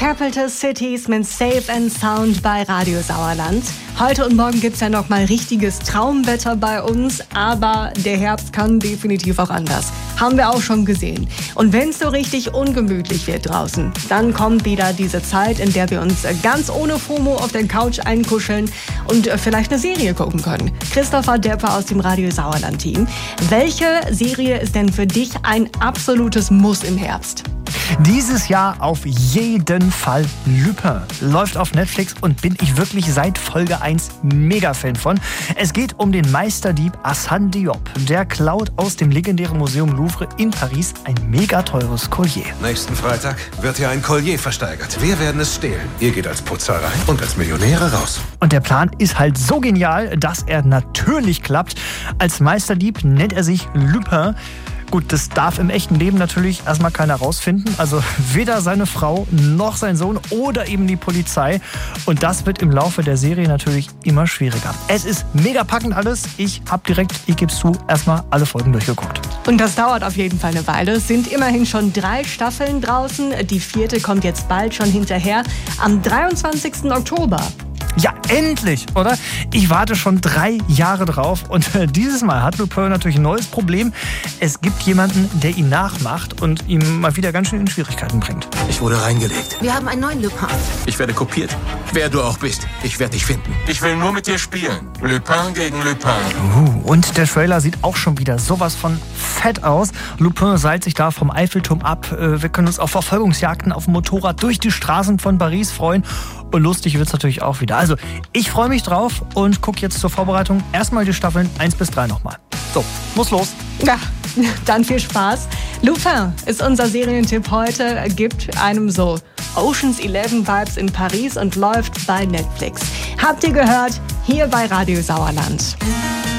Capital Cities mit Safe and Sound bei Radio Sauerland. Heute und morgen gibt's ja noch mal richtiges Traumwetter bei uns, aber der Herbst kann definitiv auch anders. Haben wir auch schon gesehen. Und wenn es so richtig ungemütlich wird draußen, dann kommt wieder diese Zeit, in der wir uns ganz ohne FOMO auf der Couch einkuscheln und vielleicht eine Serie gucken können. Christopher Depper aus dem Radio Sauerland-Team. Welche Serie ist denn für dich ein absolutes Muss im Herbst? Dieses Jahr auf jeden Fall Lupin. Läuft auf Netflix und bin ich wirklich seit Folge 1 Mega-Fan von. Es geht um den Meisterdieb Arsène Diop. Der klaut aus dem legendären Museum Louvre in Paris ein mega teures Collier. Nächsten Freitag wird hier ein Collier versteigert. Wir werden es stehlen. Ihr geht als Putzer rein und als Millionäre raus. Und der Plan ist halt so genial, dass er natürlich klappt. Als Meisterdieb nennt er sich Lupin. Gut, das darf im echten Leben natürlich erstmal keiner rausfinden. Also weder seine Frau noch sein Sohn oder eben die Polizei. Und das wird im Laufe der Serie natürlich immer schwieriger. Es ist mega packend alles. Ich geb's zu, erstmal alle Folgen durchgeguckt. Und das dauert auf jeden Fall eine Weile. Es sind immerhin schon 3 Staffeln draußen. Die 4. kommt jetzt bald schon hinterher. Am 23. Oktober. Ja, endlich, oder? Ich warte schon 3 Jahre drauf und dieses Mal hat Lupin natürlich ein neues Problem. Es gibt jemanden, der ihn nachmacht und ihm mal wieder ganz schön in Schwierigkeiten bringt. Ich wurde reingelegt. Wir haben einen neuen Lupin. Ich werde kopiert. Wer du auch bist, ich werde dich finden. Ich will nur mit dir spielen. Lupin gegen Lupin. Und der Trailer sieht auch schon wieder sowas von fett aus. Lupin seilt sich da vom Eiffelturm ab. Wir können uns auf Verfolgungsjagden auf dem Motorrad durch die Straßen von Paris freuen. Und lustig wird's natürlich auch wieder. Also, ich freue mich drauf und gucke jetzt zur Vorbereitung erstmal die Staffeln 1 bis 3 nochmal. So, muss los. Ja, dann viel Spaß. Lupin ist unser Serientipp heute. Gibt einem so Ocean's 11 Vibes in Paris und läuft bei Netflix. Habt ihr gehört? Hier bei Radio Sauerland.